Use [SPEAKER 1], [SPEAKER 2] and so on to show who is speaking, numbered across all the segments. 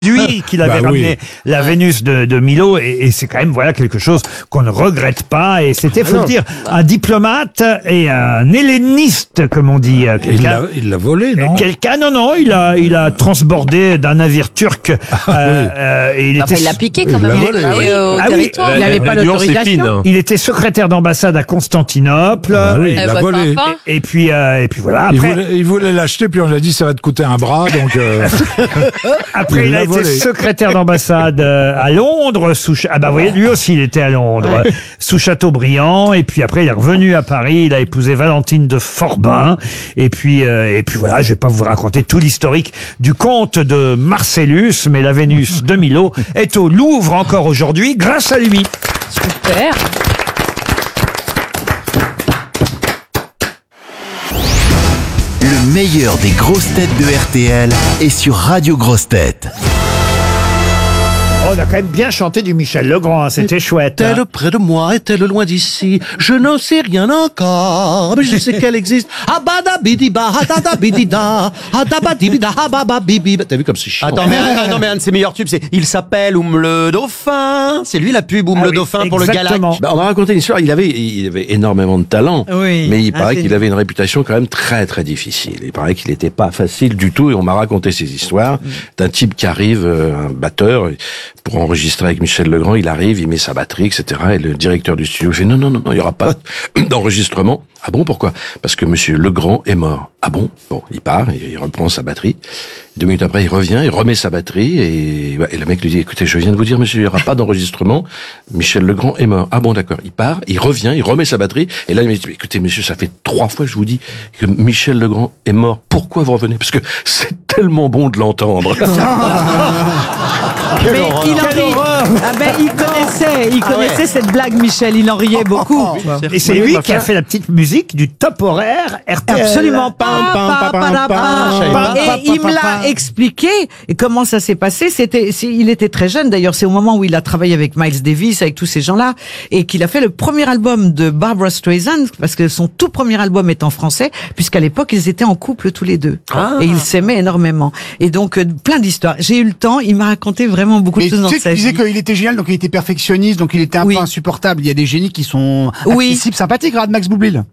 [SPEAKER 1] lui qu'il avait ramené la Vénus de Milo et c'est quand même quelque chose qu'on ne regrette pas et c'était faut le dire un diplomate et un helléniste comme on dit.
[SPEAKER 2] Il l'a volé, non?
[SPEAKER 1] Non, il a transbordé d'un navire turc et il
[SPEAKER 3] l'a piqué quand même.
[SPEAKER 1] Il
[SPEAKER 3] n'avait pas l'autorisation.
[SPEAKER 1] Il était secrétaire d'ambassade à Constantinople.
[SPEAKER 2] Il l'a volé.
[SPEAKER 1] Et puis voilà. Après,
[SPEAKER 2] il voulait l'acheter puis on lui a dit ça va te coûter un bras donc.
[SPEAKER 1] Après il a été secrétaire d'ambassade à Londres vous voyez lui aussi il était à Londres sous Chateaubriand et puis après il est revenu à Paris, il a épousé Valentine de Forbin et puis voilà, je vais pas vous raconter tout l'historique du comte de Marcellus, mais la Vénus de Milo est au Louvre encore aujourd'hui grâce à lui.
[SPEAKER 3] Super.
[SPEAKER 4] Le meilleur des grosses têtes de RTL est sur Radio Grosses Têtes.
[SPEAKER 1] On a quand même bien chanté du Michel Legrand, c'était chouette.
[SPEAKER 5] Est-elle près de moi, est-elle loin d'ici? Je n'en sais rien encore, mais je sais qu'elle existe. T'as vu comme c'est chiant?
[SPEAKER 6] Attends, mais un de ses meilleurs tubes, c'est il s'appelle Oum le Dauphin. C'est lui la pub Oum le Dauphin pour le Galac.
[SPEAKER 5] On m'a raconté une histoire. Il avait énormément de talent, mais il paraît qu'il avait une réputation quand même très très difficile. Il paraît qu'il n'était pas facile du tout, et on m'a raconté ces histoires d'un type qui arrive, un batteur, pour enregistrer avec Michel Legrand. Il arrive, il met sa batterie, etc. Et le directeur du studio fait non, il y aura pas d'enregistrement. Ah bon, pourquoi? Parce que Monsieur Legrand est mort. Ah bon? Bon, il part, il reprend sa batterie. 2 minutes après, il revient, il remet sa batterie et le mec lui dit, écoutez, je viens de vous dire, monsieur, il n'y aura pas d'enregistrement. Michel Legrand est mort. Ah bon, d'accord. Il part, il revient, il remet sa batterie et là, il me dit, écoutez, monsieur, ça fait 3 fois que je vous dis que Michel Legrand est mort. Pourquoi vous revenez? Parce que c'est tellement bon de l'entendre.
[SPEAKER 7] Mais il connaissait cette blague, Michel, il en riait beaucoup.
[SPEAKER 1] Et c'est lui qui a fait la petite musique du top horaire RTL.
[SPEAKER 7] Absolument. Et il me l'a expliqué. Et comment ça s'est passé? Il était très jeune, d'ailleurs, c'est au moment où il a travaillé avec Miles Davis, avec tous ces gens-là, et qu'il a fait le premier album de Barbra Streisand, parce que son tout premier album est en français, puisqu'à l'époque, ils étaient en couple tous les deux. Et ils s'aimaient énormément. Et donc, plein d'histoires. J'ai eu le temps, il m'a raconté vraiment beaucoup de choses dans sa vie.
[SPEAKER 8] Tu disais qu'il était génial, donc il était perfectionniste, donc il était un peu insupportable. Il y a des génies qui sont accessibles, sympathiques, regarde Max Boublil.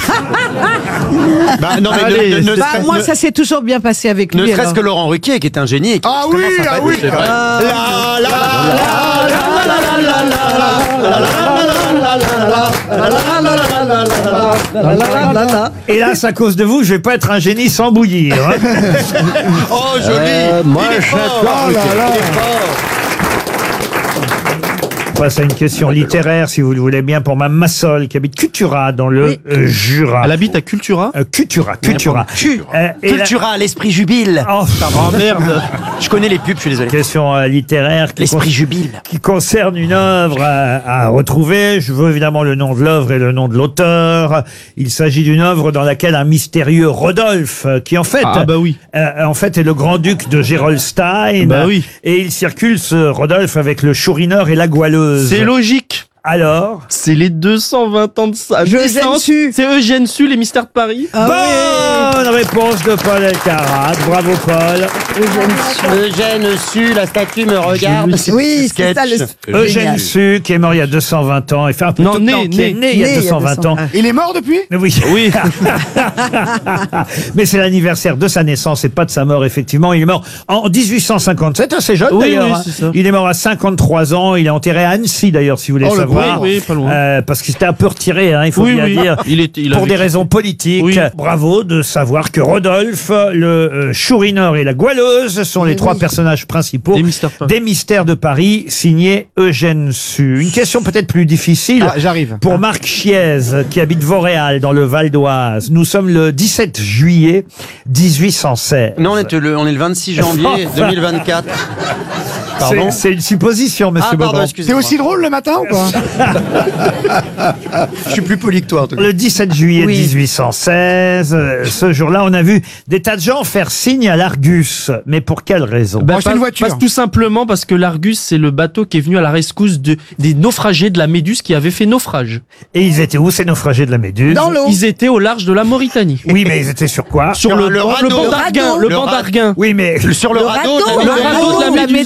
[SPEAKER 7] Moi, ça s'est toujours bien passé avec lui.
[SPEAKER 6] Ne serait-ce que Laurent Ruquier, qui est un génie. Et qui
[SPEAKER 1] Hélas, à cause de vous, je vais pas être un génie sans bouillir.
[SPEAKER 6] Oh, joli.
[SPEAKER 5] Moi, je
[SPEAKER 1] passe à une question littéraire, si vous le voulez bien, pour Mme Massol, qui habite Cultura, dans le Jura.
[SPEAKER 9] Elle habite à Cultura?
[SPEAKER 1] Cultura.
[SPEAKER 6] Cultura, l'esprit jubile.
[SPEAKER 1] Oh,
[SPEAKER 6] merde. Je connais les pubs, je suis désolé.
[SPEAKER 1] Question littéraire.
[SPEAKER 6] L'esprit jubile.
[SPEAKER 1] Qui concerne une œuvre à retrouver. Je veux évidemment le nom de l'œuvre et le nom de l'auteur. Il s'agit d'une œuvre dans laquelle un mystérieux Rodolphe, qui en fait, en fait est le grand-duc de Gerolstein. Et il circule, ce Rodolphe, avec le chourineur et la goualeuse.
[SPEAKER 9] C'est logique.
[SPEAKER 1] Alors?
[SPEAKER 9] C'est les 220 ans de sa
[SPEAKER 7] naissance.
[SPEAKER 9] C'est Eugène Sue, les mystères de Paris.
[SPEAKER 1] Bonne réponse de Paul Elkarat. Bravo Paul.
[SPEAKER 6] Eugène Sue, la statue me regarde.
[SPEAKER 7] Oui, c'est ça le...
[SPEAKER 1] Eugène Sue, qui est mort il y a 220 ans. Enfin, plutôt né il y a 220 ans.
[SPEAKER 8] Il est mort depuis?
[SPEAKER 1] Oui. Mais c'est l'anniversaire de sa naissance et pas de sa mort, effectivement. Il est mort en 1857, assez jeune d'ailleurs. Il est mort à 53 ans. Il est enterré à Annecy d'ailleurs, si vous voulez savoir.
[SPEAKER 9] Oui, pas loin.
[SPEAKER 1] Parce qu'il s'était un peu retiré, il faut bien dire, pour des raisons politiques. Bravo de savoir que Rodolphe, le chourineur et la goualeuse sont les 3 personnages principaux des mystères de Paris, signé Eugène Sue. Une question peut-être plus difficile pour Marc Chiez, qui habite Vauréal, dans le Val d'Oise. Nous sommes le 17 juillet 1816.
[SPEAKER 6] Non, on est le 26 janvier 2024.
[SPEAKER 1] C'est une supposition, monsieur Beaugrand.
[SPEAKER 8] C'est aussi drôle le matin ou quoi?
[SPEAKER 6] Je suis plus poli que toi, en tout cas.
[SPEAKER 1] Le 17 juillet 1816, ce jour-là, on a vu des tas de gens faire signe à l'Argus. Mais pour quelle raison?
[SPEAKER 8] Une voiture.
[SPEAKER 9] Tout simplement parce que l'Argus, c'est le bateau qui est venu à la rescousse des naufragés de la Méduse qui avaient fait naufrage.
[SPEAKER 1] Et ils étaient où, ces naufragés de la Méduse?
[SPEAKER 7] Dans l'eau.
[SPEAKER 9] Ils étaient au large de la Mauritanie.
[SPEAKER 1] Oui, mais ils étaient sur quoi?
[SPEAKER 9] Sur le banc d'Arguin.
[SPEAKER 1] Oui, mais
[SPEAKER 6] sur le radeau de la Méduse.